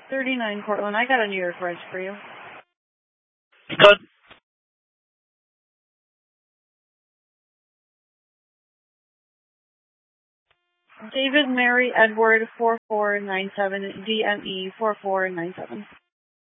39 Cortland. I got a New York reg for you. Good. David Mary Edward 4497 DME 4497.